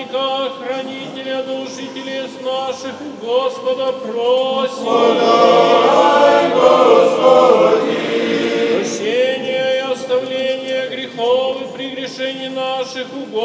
заступника, хранителя душ и телес наших, Господа просим. Подай, Господи! Прощение и оставление грехов и прегрешений наших у